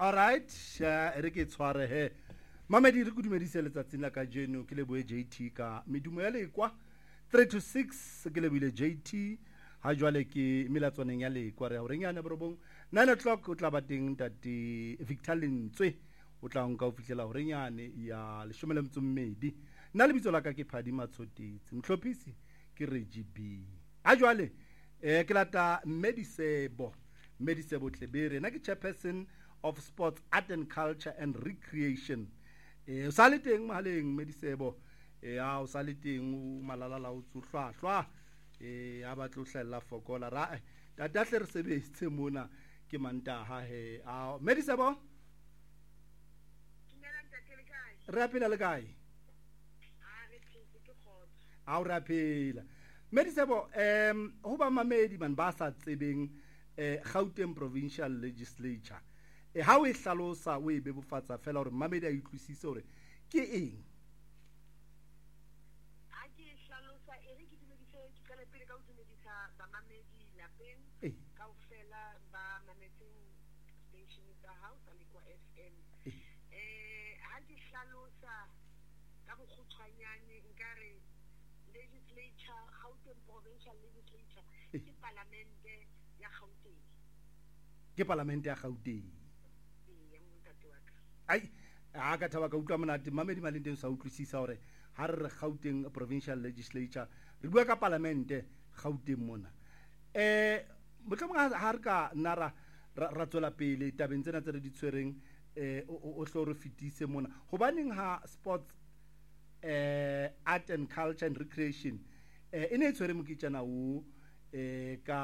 All right, re ke tshware he. Mamedi re kudumedise letsatsing la ka jeno ke leboe JT ka medumo ya lekwa 3 to 6 ke lebile JT ha jwale ke melatswaneng ya lekwa re a renyana borobong 9 o'clock o tla ba teng tati Victor Lentswe o tla nka o fihlela ho renyane ya 12 nna le bitso la ka ke Phadi Matshotitsi mhlophisi ke Reggie B ha jwale ke lata Medisebo Tlebere na ke chairperson of Sports, Art and Culture and Recreation. O sa le teng mahaleng Medisebo. O sa le teng malala la o tsohlwa. A ba tlo hlella fokola ra. Tatahle re sebetse mona ke Mantaha he. Medisebo? Re apela le kae? A re apela. Medisebo ho ba mamedi man ba sa tsebeng Gauteng Provincial Legislature. Ha o e hlalosa o e bebofatsa fela hore mamedi a itlwisise hore ke eng ha ke hlalosa e re ke dumedise ke ka pele ka ho dumedisa ba mamedi lapeng kaofela ba mametseng station tsa house a lekwa FM ha ke hlalosa ka bokgutshwanyane nkare legislature Gauteng Provincial Legislature ke parlamente ya Gauteng ai a ka thaba ka utlwa monate mamedi malenteng sa utlwisisa hore ha re Gauteng Provincial Legislature re bua ka parlamente Gauteng mona motlhomong ha re ka nna ra tswela pele tabeng tsena tse re di tshwereng o hlo re fitise mona hobaneng ha sports art and culture and recreation e ne e tshwere moketjana o ka